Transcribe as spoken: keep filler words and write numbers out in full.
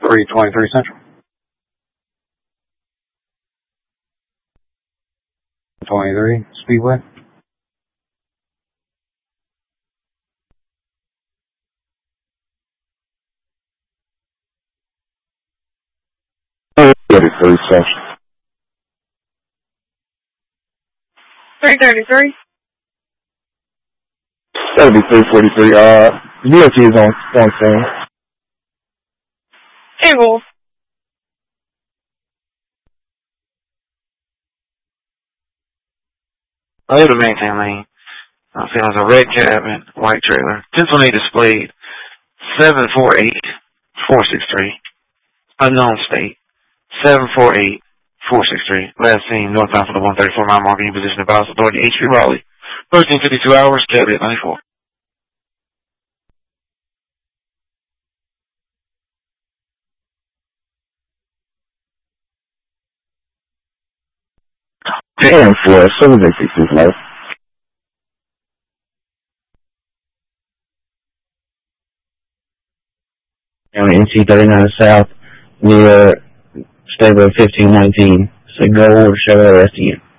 three twenty-three Central. twenty-three Speedway. thirty-three Central. three thirty-three. That'll be three forty-three. Uh, D O T is on, on scene. Eagle. Over the maintain lane. I feel like a red cab and white trailer. ten twenty-eight displayed. seven four eight four six three. Unknown state. seven four eight four six three. Last seen northbound for the one thirty-four mile mark in position of Bowles Authority, H P Raleigh. thirteen fifty-two hours, caveat ninety-four. ten four, seven six six life. County N C thirty-nine South near Stable fifteen nineteen. So go order Chevrolet S T M.